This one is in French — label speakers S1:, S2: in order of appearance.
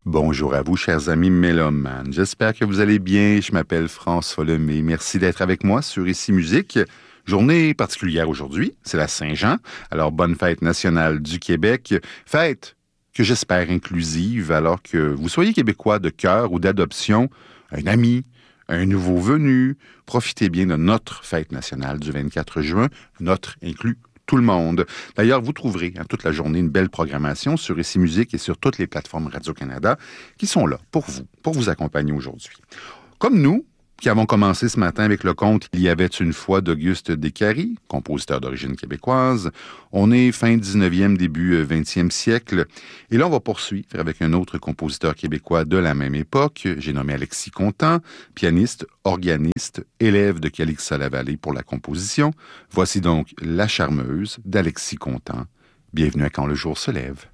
S1: Bonjour à vous, chers amis mélomanes. J'espère que vous allez bien. Je m'appelle François Lemay. Merci d'être avec moi sur Ici Musique. Journée particulière aujourd'hui, c'est la Saint-Jean. Alors, bonne fête nationale du Québec. Fête que j'espère inclusive, alors que vous soyez québécois de cœur ou d'adoption, un ami, un nouveau venu. Profitez bien de notre fête nationale du 24 juin, notre inclus tout le monde. D'ailleurs, vous trouverez toute la journée une belle programmation sur Ici Musique et sur toutes les plateformes Radio-Canada qui sont là pour vous accompagner aujourd'hui. Comme nous, qui avons commencé ce matin avec le conte « Il y avait une fois » d'Auguste Descaries, compositeur d'origine québécoise. On est fin 19e, début 20e siècle. Et là, on va poursuivre avec un autre compositeur québécois de la même époque. J'ai nommé Alexis Contant, pianiste, organiste, élève de Calixa-la-Vallée pour la composition. Voici donc La Charmeuse d'Alexis Contant. Bienvenue à Quand le jour se lève.